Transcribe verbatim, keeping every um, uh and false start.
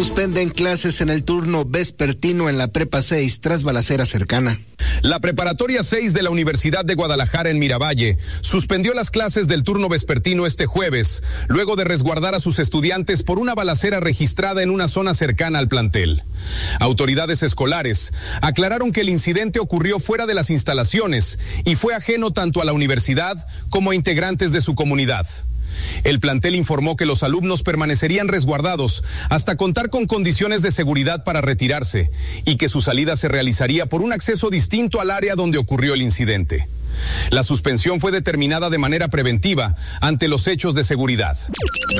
Suspenden clases en el turno vespertino en la Prepa seis tras balacera cercana. La Preparatoria seis de la Universidad de Guadalajara en Miravalle suspendió las clases del turno vespertino este jueves, luego de resguardar a sus estudiantes por una balacera registrada en una zona cercana al plantel. Autoridades escolares aclararon que el incidente ocurrió fuera de las instalaciones y fue ajeno tanto a la universidad como a integrantes de su comunidad. El plantel informó que los alumnos permanecerían resguardados hasta contar con condiciones de seguridad para retirarse y que su salida se realizaría por un acceso distinto al área donde ocurrió el incidente. La suspensión fue determinada de manera preventiva ante los hechos de seguridad.